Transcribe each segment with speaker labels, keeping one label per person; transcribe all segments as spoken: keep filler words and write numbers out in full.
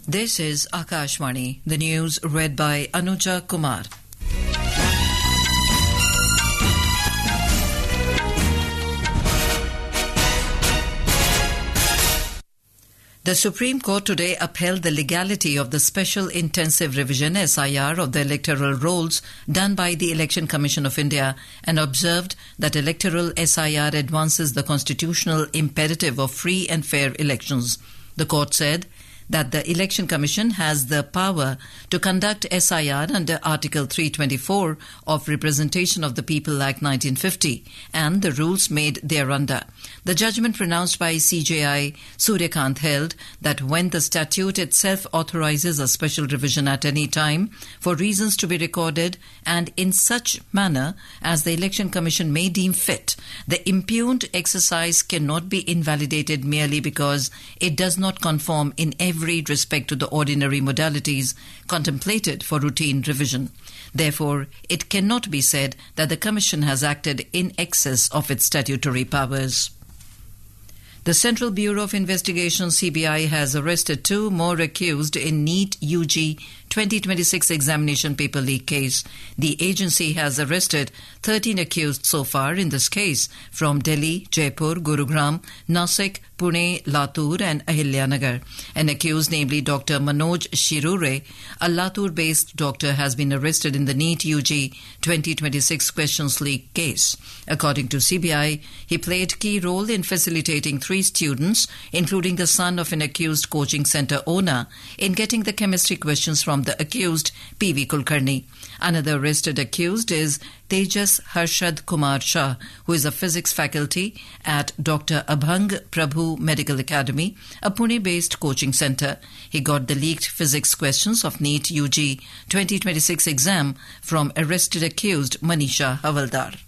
Speaker 1: This is Akashvani, the news read by Anuja Kumar. The Supreme Court today upheld the legality of the Special Intensive Revision S I R of the electoral rolls done by the Election Commission of India and observed that electoral S I R advances the constitutional imperative of free and fair elections. The court said that the Election Commission has the power to conduct S I R under Article three twenty-four of Representation of the People Act nineteen fifty and the rules made thereunder. The judgment pronounced by C J I Suryakant held that when the statute itself authorizes a special revision at any time for reasons to be recorded and in such manner as the Election Commission may deem fit, the impugned exercise cannot be invalidated merely because it does not conform in every respect to the ordinary modalities contemplated for routine revision. Therefore, it cannot be said that the Commission has acted in excess of its statutory powers. The Central Bureau of Investigation C B I has arrested two more accused in NEET U G twenty twenty-six examination paper leak case. The agency has arrested thirteen accused so far in this case from Delhi, Jaipur, Gurugram, Nasik, Pune, Latur and Ahilyanagar. An accused, namely Doctor Manoj Shirure, a Latur-based doctor, has been arrested in the NEET U G twenty twenty-six questions leak case. According to C B I, he played key role in facilitating three students, including the son of an accused coaching centre owner, in getting the chemistry questions from the accused P V Kulkarni. Another arrested accused is Tejas Harshad Kumar Shah, who is a physics faculty at Doctor Abhang Prabhu Medical Academy, a Pune-based coaching centre. He got the leaked physics questions of NEET U G twenty twenty-six exam from arrested accused Manisha Havaldar.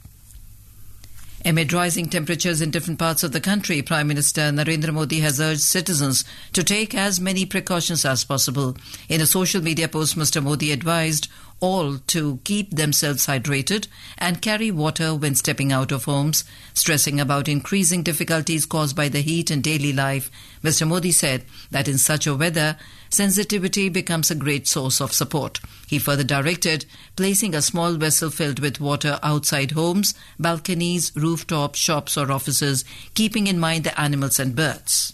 Speaker 1: Amid rising temperatures in different parts of the country, Prime Minister Narendra Modi has urged citizens to take as many precautions as possible. In a social media post, Mister Modi advised all to keep themselves hydrated and carry water when stepping out of homes. Stressing about increasing difficulties caused by the heat in daily life, Mister Modi said that in such a weather, sensitivity becomes a great source of support. He further directed placing a small vessel filled with water outside homes, balconies, rooftops, shops or offices, keeping in mind the animals and birds.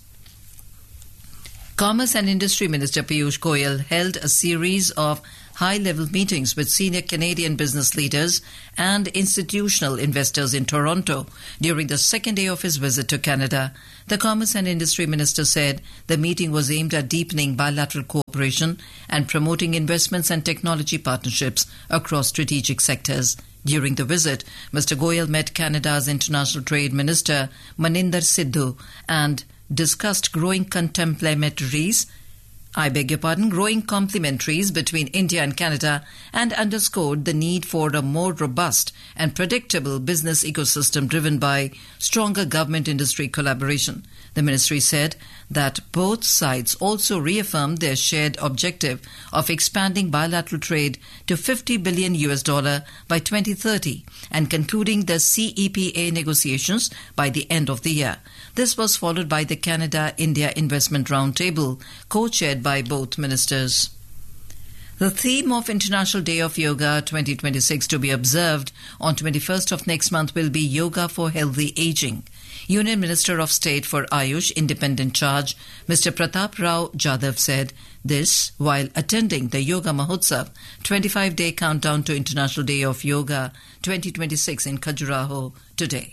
Speaker 1: Commerce and Industry Minister Piyush Goyal held a series of high-level meetings with senior Canadian business leaders and institutional investors in Toronto during the second day of his visit to Canada. The Commerce and Industry Minister said the meeting was aimed at deepening bilateral cooperation and promoting investments and technology partnerships across strategic sectors. During the visit, Mister Goyal met Canada's International Trade Minister Maninder Sidhu and discussed growing contemplaries I beg your pardon, growing complementaries between India and Canada and underscored the need for a more robust and predictable business ecosystem driven by stronger government-industry collaboration. The ministry said that both sides also reaffirmed their shared objective of expanding bilateral trade to fifty billion U S dollar by twenty thirty and concluding the C E P A negotiations by the end of the year. This was followed by the Canada-India Investment Roundtable, co-chaired by both ministers. The theme of International Day of Yoga twenty twenty-six to be observed on twenty-first of next month will be Yoga for Healthy Aging. Union Minister of State for Ayush Independent Charge, Mister Pratap Rao Jadhav said this while attending the Yoga Mahotsav twenty-five day countdown to International Day of Yoga twenty twenty-six in Khajuraho today.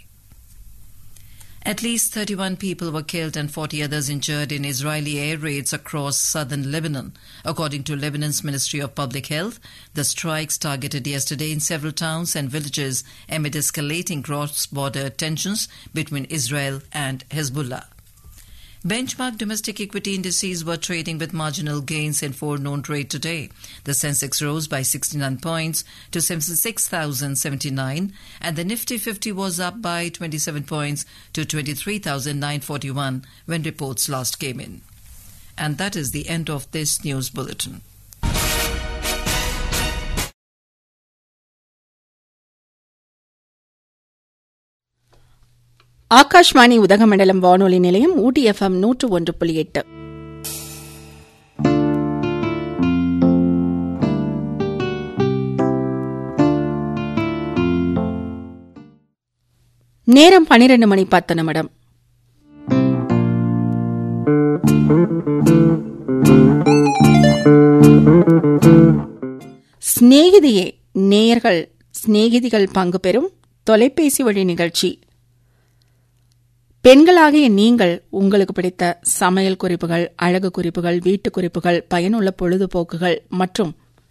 Speaker 1: At least thirty-one people were killed and forty others injured in Israeli air raids across southern Lebanon. According to Lebanon's Ministry of Public Health, the strikes targeted yesterday in several towns and villages amid escalating cross-border tensions between Israel and Hezbollah. Benchmark domestic equity indices were trading with marginal gains in forenoon trade today. The Sensex rose by sixty-nine points to seventy-six thousand seventy-nine and the Nifty fifty was up by twenty-seven points to twenty-three thousand nine hundred forty-one when reports last came in. And that is the end of this news bulletin.
Speaker 2: Akashvani Udhagamandalam வானொலி நிலையம் ஊட்டி FM நூற்று ஒன்று புள்ளி எட்டு. நேரம் பனிரெண்டு மணி பத்து நிமிடம். சிநேகிதியே நேயர்கள் சிநேகிதிகள் பங்கு பெறும் தொலைபேசி வழி நிகழ்ச்சி. பெண்களாகிய நீங்கள் உங்களுக்கு பிடித்த சமையல் குறிப்புகள், அழகு குறிப்புகள், வீட்டு குறிப்புகள், பயனுள்ள பொழுதுபோக்குகள் மற்றும்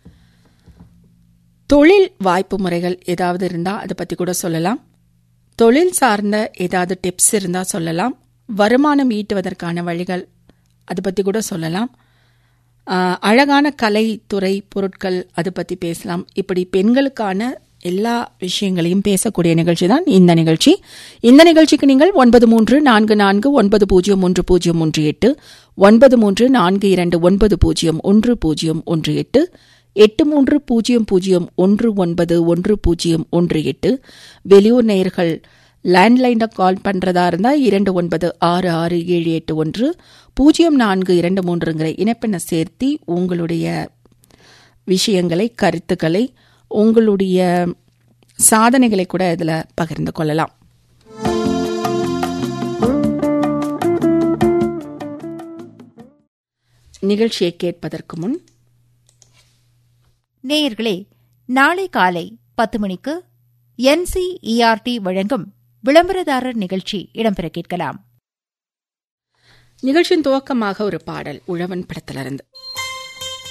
Speaker 2: தொழில் வாய்ப்பு முறைகள் ஏதாவது இருந்தா அதை பத்தி கூட சொல்லலாம். தொழில் சார்ந்த ஏதாவது டிப்ஸ் இருந்தா சொல்லலாம். வருமானம் ஈட்டுவதற்கான வழிகள் அது பத்தி கூட சொல்லலாம். அழகான கலைத்துறை பொருட்கள் அது பத்தி பேசலாம். இப்படி பெண்களுக்கான எல்லா விஷயங்களையும் பேசக்கூடிய நிகழ்ச்சி தான் இந்த நிகழ்ச்சி. இந்த நிகழ்ச்சிக்கு நீங்கள் ஒன்பது மூன்று நான்கு நான்கு ஒன்பது பூஜ்ஜியம் ஒன்று பூஜ்ஜியம் ஒன்று எட்டு, ஒன்பது மூன்று நான்கு இரண்டு ஒன்பது பூஜ்ஜியம் ஒன்று பூஜ்ஜியம் ஒன்று எட்டு, எட்டு மூன்று பூஜ்ஜியம் பூஜ்ஜியம் ஒன்று ஒன்பது ஒன்று பூஜ்ஜியம் ஒன்று எட்டு. வெளியூர் நேயர்கள் லேண்ட்லைன்ல கால் பண்றதா இருந்தா இரண்டு ஒன்பது ஆறு ஆறு ஏழு எட்டு ஒன்று பூஜ்ஜியம் நான்கு இரண்டு மூன்றுங்கிற இணைப்பெண்ணை சேர்த்தி உங்களுடைய விஷயங்களை, கருத்துக்களை, உங்களுடைய சாதனைகளை கூட இதில் பகிர்ந்து கொள்ளலாம். நிகழ்ச்சியை கேட்பதற்கு முன்
Speaker 3: நேயர்களே, நாளை காலை பத்து மணிக்கு என்சிஇஆர்டி வழங்கும் விளம்பரதாரர் நிகழ்ச்சி இடம்பெற கேட்கலாம்.
Speaker 2: நிகழ்ச்சியின் துவக்கமாக ஒரு பாடல் உழவன் படத்திலிருந்து.